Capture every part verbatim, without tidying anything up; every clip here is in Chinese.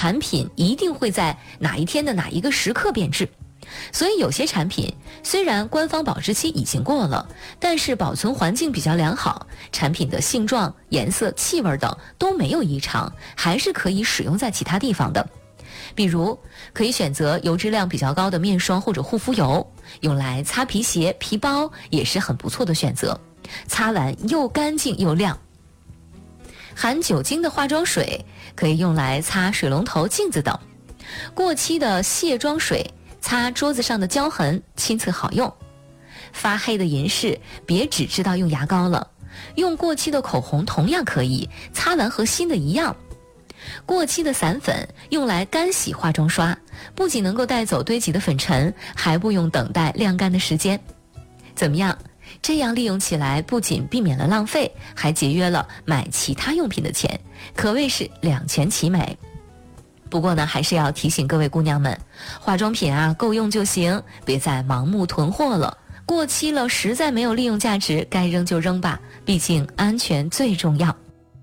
产品一定会在哪一天的哪一个时刻变质。所以有些产品虽然官方保质期已经过了，但是保存环境比较良好，产品的性状、颜色、气味等都没有异常，还是可以使用在其他地方的。比如可以选择油脂量比较高的面霜或者护肤油，用来擦皮鞋、皮包也是很不错的选择，擦完又干净又亮。含酒精的化妆水可以用来擦水龙头、镜子等。过期的卸妆水擦桌子上的胶痕，亲测好用。发黑的银饰别只知道用牙膏了，用过期的口红同样可以，擦完和新的一样。过期的散粉用来干洗化妆刷，不仅能够带走堆积的粉尘，还不用等待晾干的时间。怎么样？这样利用起来不仅避免了浪费，还节约了买其他用品的钱，可谓是两全其美。不过呢，还是要提醒各位姑娘们，化妆品啊够用就行，别再盲目囤货了。过期了实在没有利用价值，该扔就扔吧，毕竟安全最重要。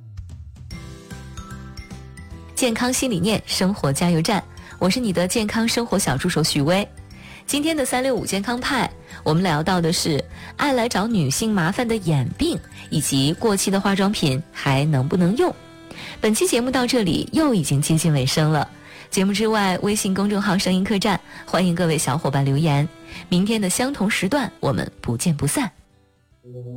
健康新理念，生活加油站，我是你的健康生活小助手许薇。今天的三六五健康派，我们聊到的是爱来找女性麻烦的眼病，以及过期的化妆品还能不能用。本期节目到这里又已经接近尾声了，节目之外，微信公众号声音客栈，欢迎各位小伙伴留言。明天的相同时段，我们不见不散。